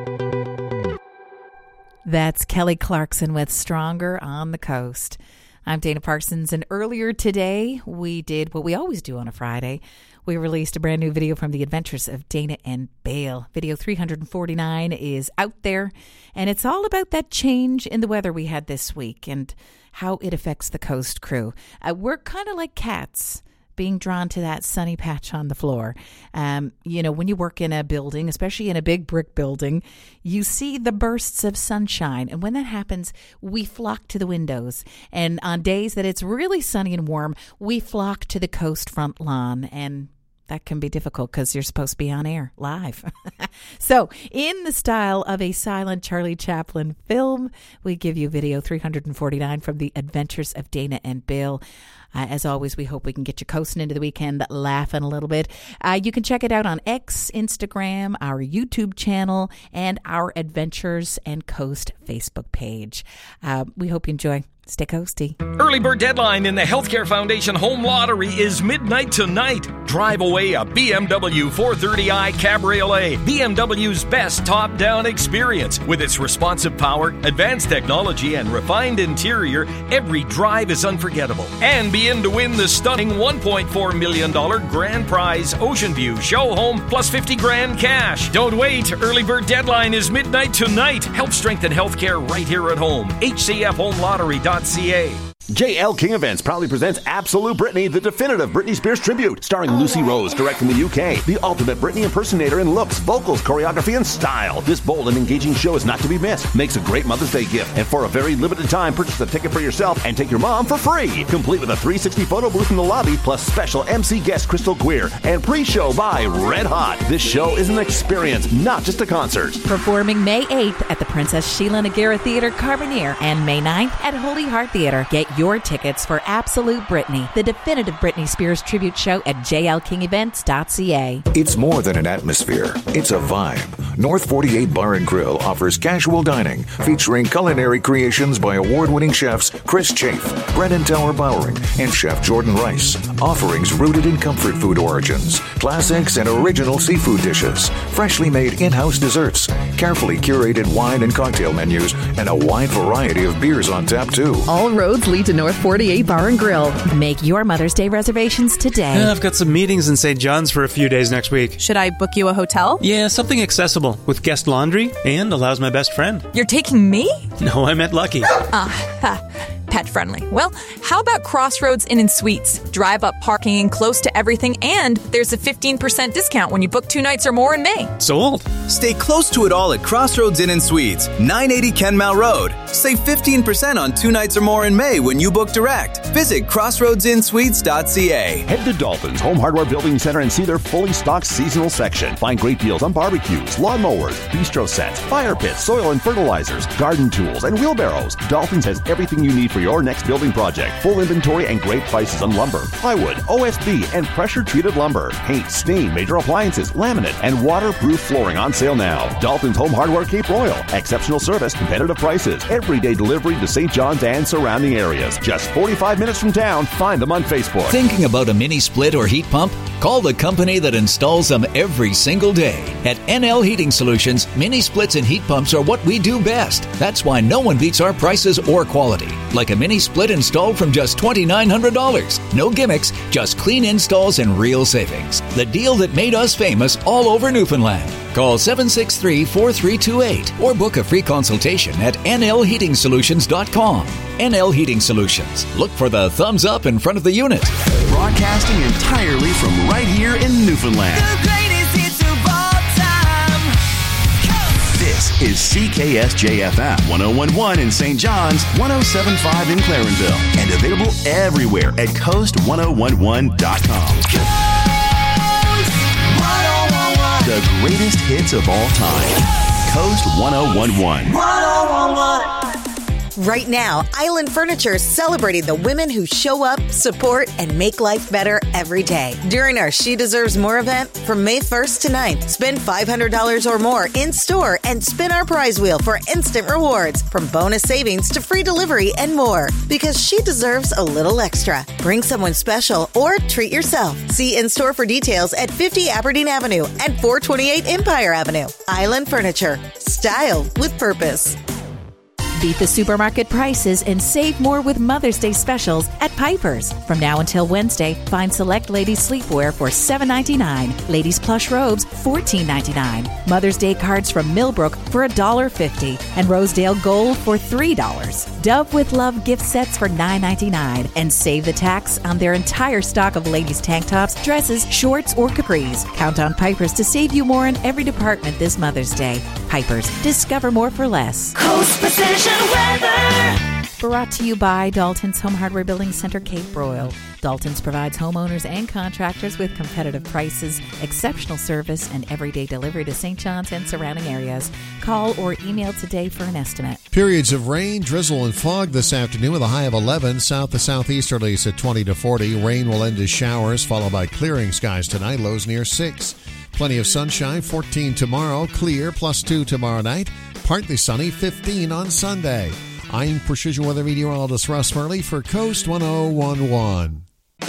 That's Kelly Clarkson with Stronger on the Coast. I'm Dana Parsons, and earlier today we did what we always do on a Friday. We released a brand new video from the Adventures of Dana and Bale. Video 349 is out there, and it's all about that change in the weather we had this week and how it affects the Coast crew. We're kind of like cats being drawn to that sunny patch on the floor. When you work in a building, especially in a big brick building, you see the bursts of sunshine. And when that happens, we flock to the windows. And on days that it's really sunny and warm, we flock to the coast front lawn. And that can be difficult because you're supposed to be on air live. So in the style of a silent Charlie Chaplin film, we give you video 349 from the Adventures of Dana and Bill. As always, we hope we can get you coasting into the weekend, laughing a little bit. You can check it out on X, Instagram, our YouTube channel, and our Adventures and Coast Facebook page. We hope you enjoy. Stay coasty. Early bird deadline in the Healthcare Foundation Home Lottery is midnight tonight. Drive away a BMW 430i Cabriolet, BMW's best top-down experience. With its responsive power, advanced technology, and refined interior, every drive is unforgettable. And be in to win the stunning $1.4 million grand prize Ocean View show home plus $50,000 cash. Don't wait. Early bird deadline is midnight tonight. Help strengthen healthcare right here at home. HCFHomeLottery.ca. JL King Events proudly presents Absolute Britney, the definitive Britney Spears tribute, starring Lucy Rose, direct from the UK, the ultimate Britney impersonator in looks, vocals, choreography, and style. This bold and engaging show is not to be missed. Makes a great Mother's Day gift, and for a very limited time, purchase a ticket for yourself and take your mom for free. Complete with a 360 photo booth in the lobby, plus special MC guest Crystal Queer, and pre-show by Red Hot. This show is an experience, not just a concert. Performing May 8th at the Princess Sheila Nagara Theatre, Carbonear, and May 9th at Holy Heart Theatre. Get your tickets for Absolute Britney, the definitive Britney Spears tribute show at jlkingevents.ca. It's more than an atmosphere. It's a vibe. North 48 Bar and Grill offers casual dining featuring culinary creations by award-winning chefs Chris Chafe, Brennan Tower Bowering, and Chef Jordan Rice. Offerings rooted in comfort food origins, classics and original seafood dishes, freshly made in-house desserts, carefully curated wine and cocktail menus, and a wide variety of beers on tap too. All roads lead to North 48 Bar and Grill. Make your Mother's Day reservations today. I've got some meetings in St. John's for a few days next week. Should I book you a hotel? Yeah, something accessible with guest laundry and allows my best friend. You're taking me? No, I meant Lucky. Pet friendly. Well, how about Crossroads Inn and Suites? Drive up parking, close to everything, and there's a 15% discount when you book 2 nights or more in May. Sold. Stay close to it all at Crossroads Inn and Suites, 980 Kenmount Road. Save 15% on 2 nights or more in May when you book direct. Visit crossroadsinsuites.ca. Head to Dalton's Home Hardware Building Center and see their fully stocked seasonal section. Find great deals on barbecues, lawnmowers, bistro sets, fire pits, soil and fertilizers, garden tools, and wheelbarrows. Dalton's has everything you need for your next building project. Full inventory and great prices on lumber, plywood, OSB, and pressure-treated lumber. Paint, stain, major appliances, laminate, and waterproof flooring on sale now. Dalton's Home Hardware Cape Royal. Exceptional service, competitive prices, everyday delivery to St. John's and surrounding areas. Just 45 minutes from town. Find them on Facebook. Thinking about a mini split or heat pump? Call the company that installs them every single day. At NL Heating Solutions, mini splits and heat pumps are what we do best. That's why no one beats our prices or quality. Like a mini split installed from just $2,900. No gimmicks, just clean installs and real savings. The deal that made us famous all over Newfoundland. Call 763-4328 or book a free consultation at nlheatingsolutions.com. NL Heating Solutions. Look for the thumbs up in front of the unit. Broadcasting entirely from right here in Newfoundland. The greatest hits of all time. This is CKSJ-FM 101.1 in St. John's, 107.5 in Clarenville, and available everywhere at coast1011.com. The greatest hits of all time. Coast 1011. 1011. Right now, Island Furniture is celebrating the women who show up, support, and make life better every day. During our She Deserves More event from May 1st to 9th, spend $500 or more in store and spin our prize wheel for instant rewards, from bonus savings to free delivery and more. Because she deserves a little extra. Bring someone special or treat yourself. See in-store for details at 50 Aberdeen Avenue and 428 Empire Avenue. Island Furniture. Style with purpose. Beat the supermarket prices and save more with Mother's Day specials at Piper's. From now until Wednesday, find select ladies sleepwear for $7.99, ladies plush robes $14.99, Mother's Day cards from Millbrook for $1.50, and Rosedale Gold for $3. Dove with Love gift sets for $9.99, and save the tax on their entire stock of ladies tank tops, dresses, shorts, or capris. Count on Piper's to save you more in every department this Mother's Day. Piper's. Discover more for less. Coast Precision Weather. Brought to you by Dalton's Home Hardware Building Center, Cape Broyle. Dalton's provides homeowners and contractors with competitive prices, exceptional service, and everyday delivery to St. John's and surrounding areas. Call or email today for an estimate. Periods of rain, drizzle, and fog this afternoon with a high of 11. South to southeasterlies at 20 to 40. Rain will end as showers, followed by clearing skies tonight. Lows near 6. Plenty of sunshine, 14 tomorrow. Clear, +2 tomorrow night. Partly sunny, 15 on Sunday. I'm Precision Weather Meteorologist Russ Murley for Coast 1011.